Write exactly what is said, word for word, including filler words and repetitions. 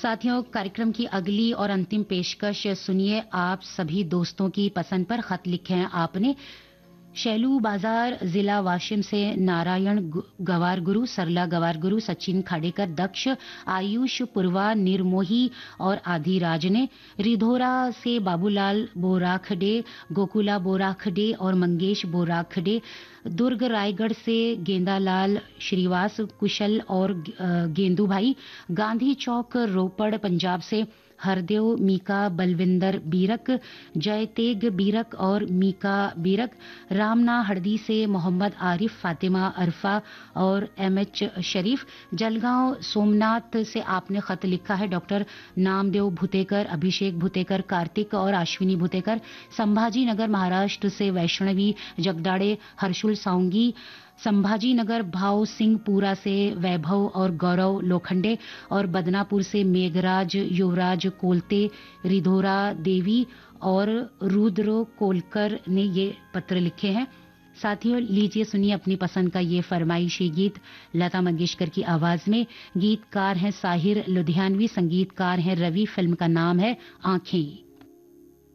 साथियों, कार्यक्रम की अगली और अंतिम पेशकश सुनिए। आप सभी दोस्तों की पसंद पर खत लिखे हैं आपने। शैलू बाजार जिला वाशिम से नारायण गवार गुरु, सरला गवार गुरु, सचिन खाडेकर, दक्ष, आयुष, पूर्वा, निर्मोही और आदिराज ने। रिधोरा से बाबूलाल बोराखडे, गोकुला बोराखडे और मंगेश बोराखडे। दुर्ग रायगढ़ से गेंदालाल श्रीवास, कुशल और गेंदू भाई। गांधी चौक रोपड़ पंजाब से हरदेव, मीका, बलविंदर बीरक, जयतेग बीरक और मीका बीरक। रामना हरदी से मोहम्मद आरिफ, फातिमा अरफा और एम एच शरीफ। जलगांव सोमनाथ से आपने खत लिखा है डॉक्टर नामदेव भुतेकर, अभिषेक भुतेकर, कार्तिक और अश्विनी भुतेकर। संभाजी नगर महाराष्ट्र से वैष्णवी जगदाड़े, हर्षुल साउंगी। संभाजी नगर भाव सिंहपुरा से वैभव और गौरव लोखंडे और बदनापुर से मेघराज, युवराज कोलते, रिधोरा देवी और रुद्र कोलकर ने ये पत्र लिखे हैं। साथियों, लीजिए सुनिए अपनी पसंद का ये फरमाइशी गीत लता मंगेशकर की आवाज में। गीतकार हैं साहिर लुधियानवी, संगीतकार हैं रवि, फिल्म का नाम है आंखें।